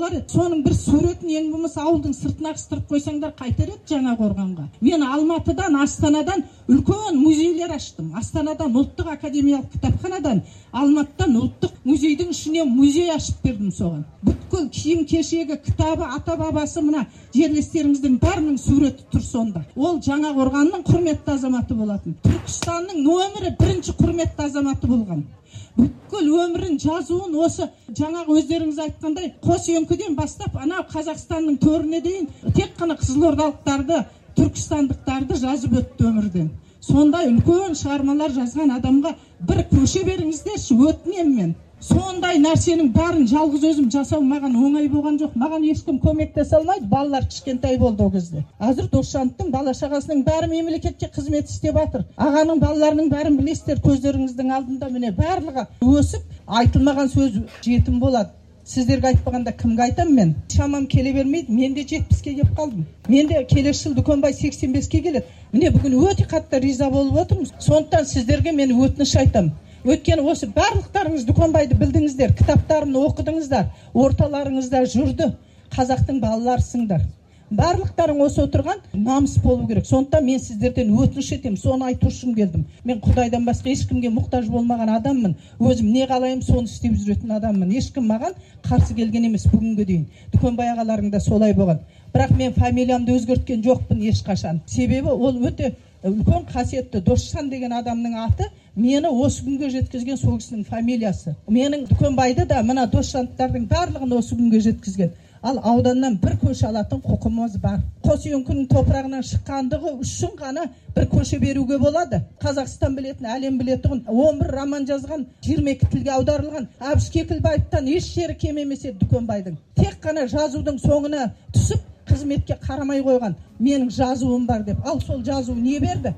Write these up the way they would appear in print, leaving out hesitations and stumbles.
болар еді. Соның бір суретін ең болмаса ауылдың сыртына қыстырып қойсаңдар қайтар еді Жаңақорғанға. Мен Алматыдан, Астанадан үлкен музейлер аштым. Астанадан ұлттық академиялық кітапханадан, Алматыдан ұлттық музейдің ішіне музей ашып бердім соған. Бүткіл киім кешегі, кітабы, ата бабасы мына жерлестеріңіздің бәрінің суреті тұр сонда. Ол Жаңақорғанның құрметті азаматы болатын. Түркістанның нөмірі бірінші құрметті азаматы болған. Бүткіл өмірін жазуын осы жаңағы өздеріңіз айтқандай қос өңкіден бастап анау Қазақстанның төріне дейін тек қана қызылордалықтарды, түркістандықтарды жазып өтті өмірден. Сондай үлкен шығармалар жазған адамға бір көше беріңіздерші, өтінемін мен. Сондай нәрсенің бәрін жалғыз өзім жасау маған оңай болған жоқ. Маған ешкім көмектесе алмайды. Балалар кішкентай болды ол кезде. Қазір Досжановтың бала шағасының бәрі мемлекетке қызмет істеп жатыр. Ағаның балаларының бәрін білесіздер, көздеріңіздің алдында міне барлығы өсіп, айтылмаған сөз жетім болады. Сіздерге айтпағанда кімге айтамын мен? Шамам келе бермейді. Мен де 70-ке келіп қалдым. Мен де келесі жыл Дүкенбай 85-ке келеді. Міне бүгін өте қатты риза болып отырмыз. Сондықтан сіздерге мен өтініш айтамын. Өйткені осы барлықтарыңыз Дүкенбайды білдіңіздер, кітаптарын оқыдыңыздар, орталарыңызда жүрді, қазақтың балаларысыңдар. Барлықтарың осы отырған намыс болу керек. Сондықтан мен сіздерден өтініш етемін, соны айту үшін келдім. Мен Құдайдан басқа ешкімге мұқтаж болмаған адаммын. Өзім не қалаймын, соны істеп жүретін адаммын. Ешкім маған қарсы келген емес бүгінге дейін. Дүкенбай ағаларың да солай болған. Бірақ мен фамилиямды өзгерткен жоқпын ешқашан. Себебі ол өте үлкен қасиетті Досжан деген адамның аты мені осы күнге жеткізген сол кісінің фамилиясы. Менің Дүкенбайды да мына Досжановтардың барлығын осы күнге жеткізген. Ал ауданнан бір көше алатын құқымыз бар. Қос өңкінің топырағынан шыққандығы үшін ғана бір көше беруге болады. Қазақстан білетін, әлем білетін 11 роман жазған, 22 тілге аударылған Әбіш Кекілбаевтан еш жері кем емес еді Дүкенбайдың. Тек қана жазудың соңына түсіп қызметке қарамай қойған. Менің жазуым бар деп. Ал сол жазу не берді?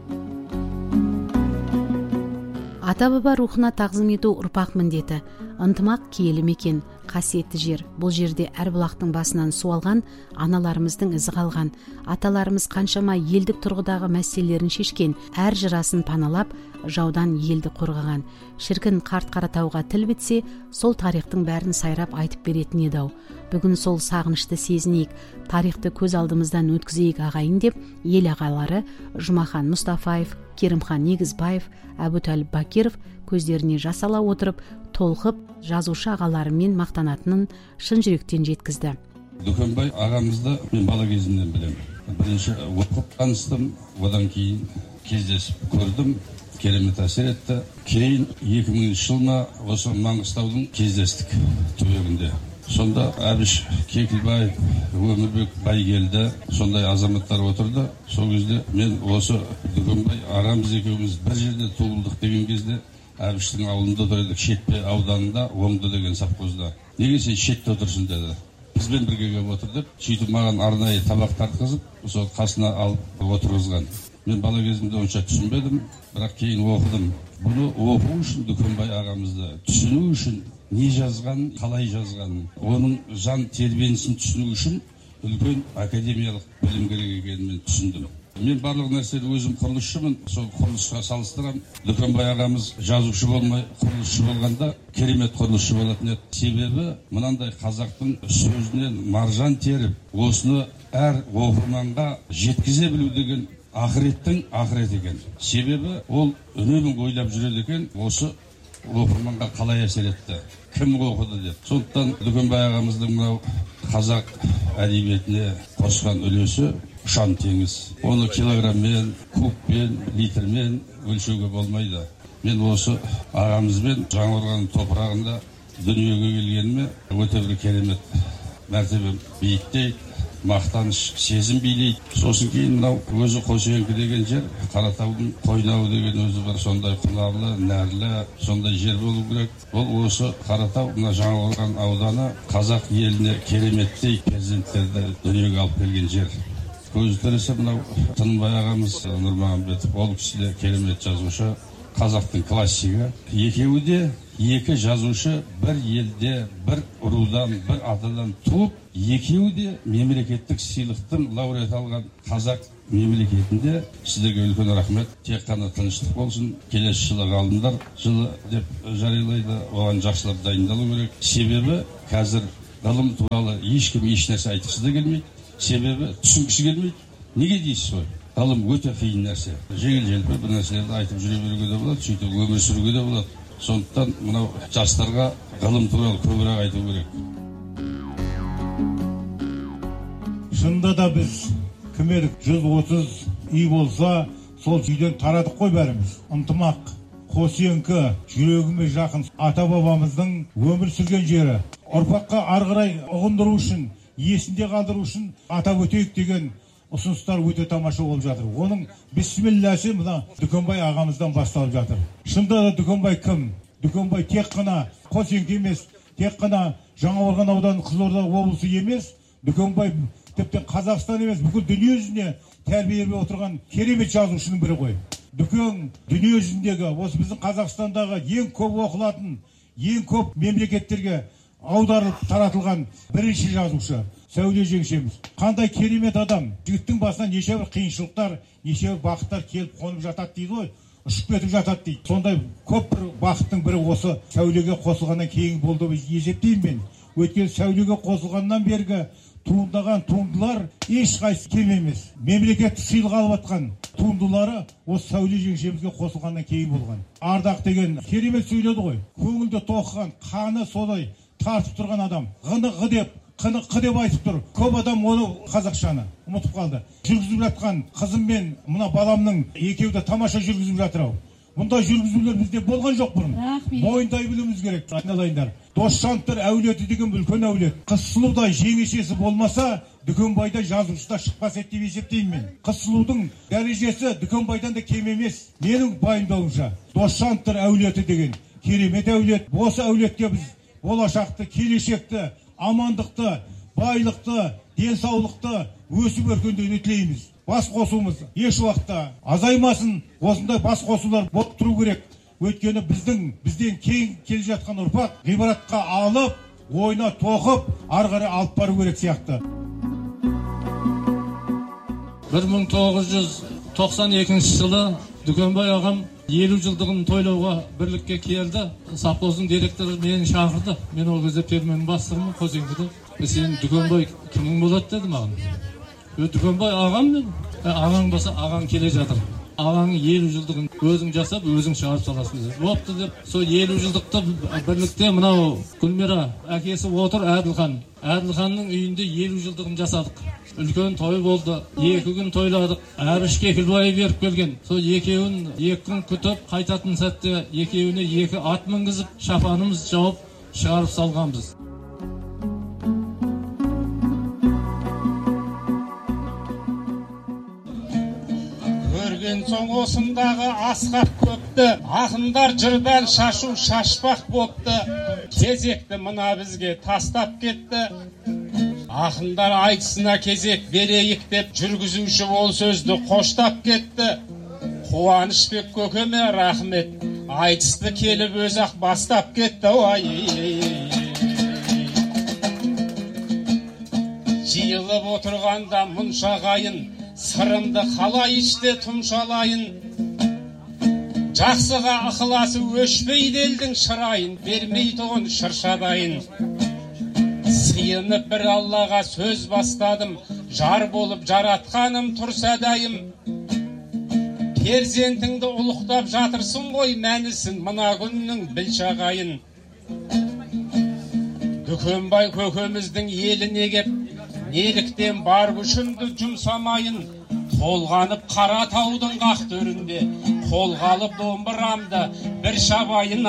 Ата-баба рухына тағзым ету ұрпақ міндеті. Ынтымақ киелі мекен, қасиетті жер. Бұл жерде әр бұлақтың басынан су алған, аналарымыздың ізі қалған. Аталарымыз қаншама елдік тұрғыдағы мәселелерін шешкен, әр жырасын паналап, жаудан елді қорғаған. Шіркін қарт Қаратауға тіл бітсе, сол тарихтың бәрін сайрап айтып беретін еді-ау. Бүгін сол сағынышты сезінейік, тарихты көз алдымыздан өткізейік ағайын деп, ел ағалары Жұмахан Мұстафаев, Керімхан Негізбаев, Әбутәліп Бакиров көздеріне жас ала отырып, толқып, жазушы ағаларымен мақтанатынын шын жүректен жеткізді. Дүкенбай ағамызды мен бала кезімнен білемін. Бірінші оқып таныстым, одан кейін кездесіп көрдім, керемет әсер етті. Кейін 2000 жылына осы Маңғыстаудың кездестік түбегінде. Сонда Әбіш Кекілбаев, Өмірбек Байгелді, сондай азаматтар отырды. Сол кезде мен осы Дүкенбай ағамыз екеуміз бір жерде туылдық деген кезде Әбіштің ауылында тұрдық, Шетпе ауданында, Оңды деген совхозда. Неге сен шетте отырсың деді. Бізбен бірге келіп отырдық. Сөйтіп маған арнайы табақ тартқызып, сол қасына алып отырғызған. Мен бала кезімде онша түсінбедім, бірақ кейін оқыдым. Бұны оқу үшін Дүкенбай ағамызды түсіну үшін не жазған, қалай жазған, оның жан тербенісін түсіну үшін үлкен академиялық білім керек екенін мен түсіндім. Мен барлық нәрсені өзім құрылысшымын, сол құрылысқа салыстырам. Дүкенбай ағамыз жазушы болмай, құрылысшы болғанда керемет құрылысшы болатын еді. Себебі мынандай қазақтың сөзінен маржан теріп, осыны әр оқырманға жеткізе білу деген ақыреттің ақырет екен. Себебі ол үнемі ойлап жүреді екен, осы оқырманға қалай әсер етті, кім оқыды деп. Сондықтан Дүкенбай ағамыздың мынау қазақ әдебиетіне қосқан үлесі ұшан теңіз. Оны килограммен, кубпен, литрмен өлшеуге болмайды. Мен осы ағамызбен Жаңақорған топырағында дүниеге келгеніме өте бір керемет мәртебе биіктейді, мақтаныш сезім билейді. Сосын кейін мынау өзі Қосөңкі деген жер, Қаратаудың Қойнауы деген өзі бір сондай құнарлы, нәрлі, сондай жер болу керек. Ол осы Қаратау, мына Жаңақорған ауданы қазақ еліне кереметтей перзенттерді дүниеге алып келген жер. Көзі тірісі мынау Тыныбай ағамыз Нұрмағамбетов, ол кісі де керемет жазушы, қазақтың классигі. Екеуі де екі жазушы бір елде, бір рудан, бір атадан туып, екеуі де мемлекеттік сыйлықтың лауреаты алған қазақ мемлекетінде. Сіздерге үлкен рахмет. Тек қана тыныштық болсын. Келесі жылы ғалымдар жылы деп жариялайды. Оған жақсылап дайындалу керек. Себебі қазір ғылым туралы ешкім еш нәрсе айтқысы да келмейді, себебі түсінгісі келмейді. Неге дейсіз ғой? Ғылым өте қиын нәрсе. Жеңіл-желпі бір нәрселерді айтып жүре беруге де болады, сөйтіп өмір сүруге де болады. Сондықтан мынау жастарға ғылым туралы көбірек айту керек. Шынында да біз кім едік? 130 үй болса, сол үйден тарадық қой бәріміз. Ынтымақ, қосүйеңкі, жүрегіме жақын ата бабамыздың өмір сүрген жері. Ұрпаққа арғырай ұғындыру үшін, есінде қалдыру үшін атап өтейік деген ұсыныстар өте тамаша болып жатыр. Оның бисмиллахи мына Дүкенбай ағамыздан басталып жатыр. Шынында да Дүкенбай кім? Дүкенбай тек қана Қосүйеңкі емес, тек қана Жаңақорған ауданы Қызылорда облысы емес, Дүкенбай тіптен Қазақстан емес, бүкіл дүние жүзіне тәрбие беріп отырған керемет жазушының бірі ғой. Дүкен дүние жүзіндегі, осы біздің Қазақстандағы ең көп оқылатын, ең көп мемлекеттерге аударылып таратылған бірінші жазушы Сәуле жеңшеміз. Қандай керемет адам. Жігіттің басына неше бір қиыншылықтар, неше бір бақыттар келіп қонып жатады дейді ғой. Ұшып кетіп жатады дейді. Сондай көп бір бақыттың бірі осы Сәулеге қосылғаннан кейін болды деп есептеймін мен. Өйткені Сәулеге қосылғаннан бергі туындаған туындылар ешқайсысы кем емес. Мемлекеттік сыйлық алып жатқан туындылары осы Сәуле жеңшемізге қосылғаннан кейін болған. Ардақ деген керемет сөйледі ғой. Көңілді тоқыған, қаны содай тартып тұрған адам. Ғы деп, қы деп айтып тұр. Көп адам оны қазақшаны ұмытып қалды. Жүргізіп жатқан қызым мен мына баламның екеуі де тамаша жүргізіп жатыр ау. Мұндай жүргізулер бізде болған жоқ бұрын. Мойындай білуіміз керек. Айналайындар. Досжановтар әулеті деген үлкен әулет. Қызсұлудай жеңешесі болмаса, Дүкенбайда жазушыда шықпас еді деп есептеймін мен. Қызсұлудың дәрежесі Дүкенбайдан да кем емес. Менің пайымдауымша, Досжановтар әулеті деген керемет әулет. Осы әулетке біз болашақты, келешекті, амандықты, байлықты, денсаулықты, өсіп өркендеуді тілейміз. Бас қосуымыз еш уақытта азаймасын. Осындай бас қосулар болып тұру керек. Өйткені бізден кейін келе жатқан ұрпақ ғибратқа алып, ойына тоқып, ары қарай алып бару керек сияқты. 1992 жылы Дүкенбай ағам 50 жылдығын тойлауға бірлікке келді. Совхоздың директоры мені шақырды. Мен ол кезде ферменің бастығымын Қосүйеңкіде. Сен Дүкенбай кімің болады деді маған. Дүкенбай ағам дедім. Ағаң болса ағаң келе жатыр. Ағаң 50 жылдығын өзің жасап, өзің шығарып саласың деді. Бопты деп, сол 50 жылдықты бірлікте мынау Гүлмира әкесі отыр, Әділхан. Әділханның үйінде 50 жылдығын жасадық. Үлкен той болды. 2 күн тойладық. Әбіш Кекілбай беріп келген. Сол екеуін 2 күн күтіп, қайтатын сәтте екеуіне 2 ат мінгізіп, шапанымыз жауып шығарып салғанбыз. Көрген соң осындағы асқақ көпті, ақындар жырдан шашу шашпақ бопты. Кезекті мына бізге тастап кетті. Ақындар айтысына кезек берейік деп, жүргізуші ол сөзді қоштап кетті. Қуанышбек көкеме рахмет, айтысты келіп өзі-ақ бастап кетті. Жиылып отырғанда мұншағайын, сырымды қалай іште тұмшалайын. Жақсыға ықыласы өшпейді елдің шырайын, бермейді оған шыршадайын. Сыйынып бір Аллаға сөз бастадым, жар болып жаратқаным тұрса дайым. Перзентіңді ұлықтап жатырсың ғой, мәнісін мына күннің білшағайын. Дүкенбай көкеміздің еліне кеп, неліктен бар күшімді жұмсамайын. Толғанып Қаратаудың қақ төрінде, қолға алып домбырамды бір шабайын.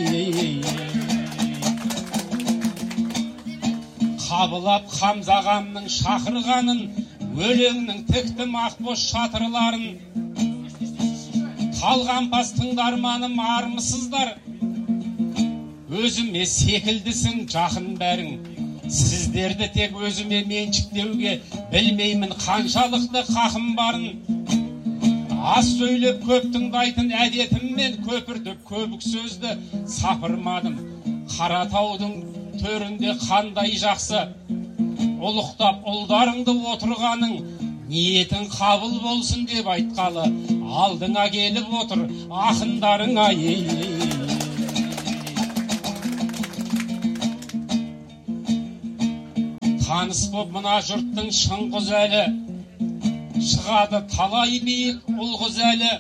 Қабылап Хамзағамның шақырғанын, өлеңнің тіктім ақбоз шатырларын. Талғампаз тыңдарманым армысыздар, өзіме секілдісін жақын бәрің. Сіздерді тек өзіме меншіктеуге білмеймін қаншалықты қақым барын. Аз сөйлеп көп тыңдайтын әдетіммен көпіртіп көбік сөзді сапырмадым. Қаратаудың төрінде қандай жақсы, ұлықтап ұлдарыңды отырғаның, ниетің қабыл болсын деп айтқалы, алдыңа келіп отыр ақындарың. таныс боп мына жұрттың шын құзәлі, шығады талай биік ұл құзәлі.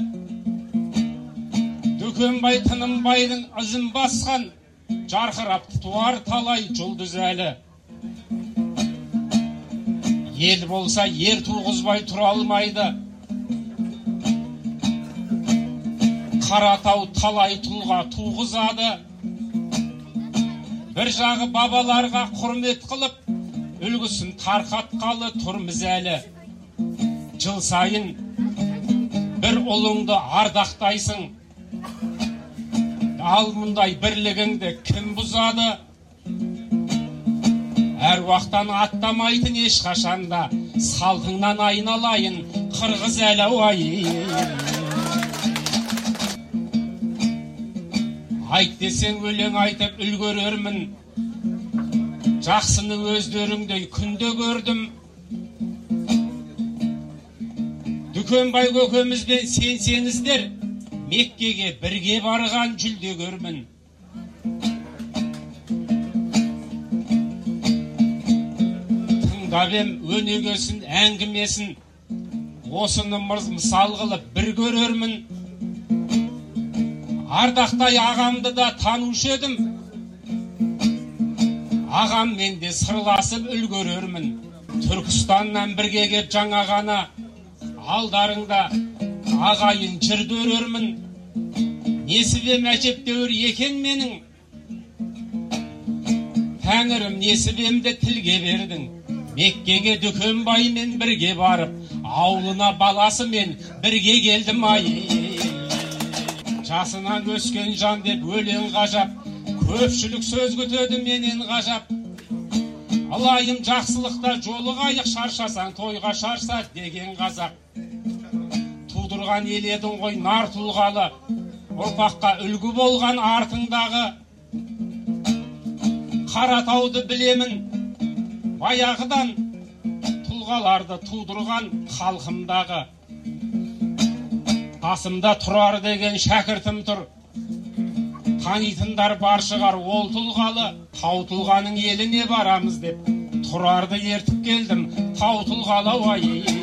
Дүкенбай Тынымбайдың ізін басқан, жарқырап туар талай жұлдыз әлі. Ел болса ер туғызбай тұра алмайды, Қаратау талай тұлға туғызады. Бір жағы бабаларға құрмет қылып, үлгісін тарқатқалы тұрмыз әлі. Жыл сайын бір ұлыңды ардақтайсың, ал мұндай бірлігіңді кім бұзады? Әруақтан аттамайтын ешқашанда, салтыңнан айналайын қырғыз әлі ой. Айт десең өлең айтып үлгерермін, жақсыны өздеріңдей күнде көрдім. Дүкенбай көкемізбен сенсеңіздер, Меккеге бірге барған жүлдегермін. Тыңдап ем өнегесін, әңгімесін, осыны мысал қылып бір көрермін. Ардақтай ағамды да танушы едім, ағаммен де сырласып үлгерермін. Түркістаннан бірге кеп жаңа ғана, алдарыңда ағайын жүрді өрермін. Несібем әжептеуір екен менің, Тәңірім несібемді тілге бердің. Меккеге Дүкенбаймен бірге барып, аулына баласымен бірге келдім ай. Жасынан өскен жан деп өлең ғажап, көпшілік сөз күтеді менен ғажап. Алайым жақсылықта жолы қайық, шаршасаң тойға шарса деген қазақ. Тудырған ел едің ғой нар тұлғалы, ұрпаққа үлгі болған артыңдағы. Қаратауды білемін баяғыдан, тұлғаларды тудырған халқымдағы. Қасымда тұрар деген шәкіртім тұр, танитындар бар шығар ол тұлғалы. Тау тұлғаның еліне барамыз деп, тұрарды ертіп келдім тау тұлғалы ой.